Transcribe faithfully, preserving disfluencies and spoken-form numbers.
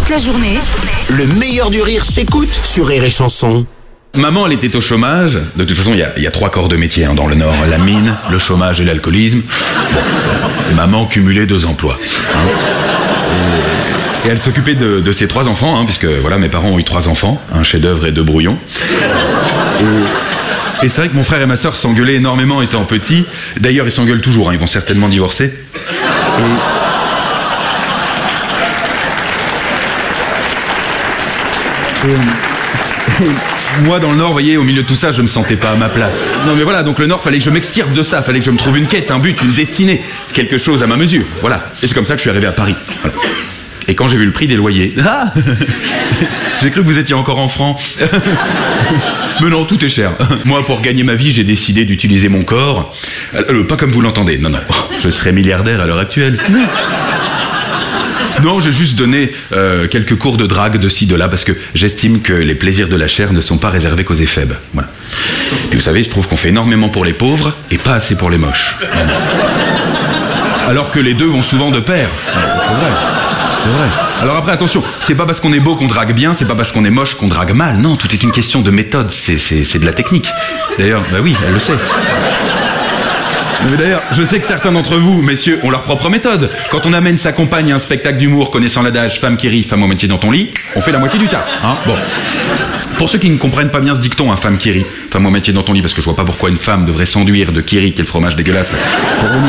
Toute la journée, Le meilleur du rire s'écoute sur Rire et Chanson. Maman, elle était au chômage. De toute façon, il y a, il y a trois corps de métier hein, dans le Nord. La mine, le chômage et l'alcoolisme. Bon. Maman cumulait deux emplois. Hein. Et, et elle s'occupait de, de ses trois enfants, hein, puisque voilà, mes parents ont eu trois enfants, un chef-d'œuvre et deux brouillons. Et, et c'est vrai que mon frère et ma sœur s'engueulaient énormément étant petits. D'ailleurs, ils s'engueulent toujours, hein, ils vont certainement divorcer. Et... Et, et moi dans le Nord, vous voyez, au milieu de tout ça, je me sentais pas à ma place. Non mais voilà, donc le Nord, fallait que je m'extirpe de ça, fallait que je me trouve une quête, un but, une destinée, quelque chose à ma mesure, voilà. Et c'est comme ça que je suis arrivé à Paris. Voilà. Et quand j'ai vu le prix des loyers, ah j'ai cru que vous étiez encore en francs. Mais non, tout est cher. Moi, pour gagner ma vie, j'ai décidé d'utiliser mon corps. Euh, pas comme vous l'entendez, non, non. Je serais milliardaire à l'heure actuelle. Non, j'ai juste donné euh, quelques cours de drague de ci, de là, parce que j'estime que les plaisirs de la chair ne sont pas réservés qu'aux éphèbes. Voilà. Puis vous savez, je trouve qu'on fait énormément pour les pauvres et pas assez pour les moches. Voilà. Alors que les deux vont souvent de pair. Voilà, c'est vrai. C'est vrai. Alors après, attention, c'est pas parce qu'on est beau qu'on drague bien, c'est pas parce qu'on est moche qu'on drague mal. Non, tout est une question de méthode, c'est, c'est, c'est de la technique. D'ailleurs, bah oui, elle le sait. Mais d'ailleurs, je sais que certains d'entre vous, messieurs, ont leur propre méthode. Quand on amène sa compagne à un spectacle d'humour connaissant l'adage « femme qui rit, femme au métier dans ton lit », on fait la moitié du taf. Hein, bon. Pour ceux qui ne comprennent pas bien ce dicton, hein, « femme qui rit, femme au métier dans ton lit », parce que je vois pas pourquoi une femme devrait s'enduire de qui rit, quel fromage dégueulasse. Là.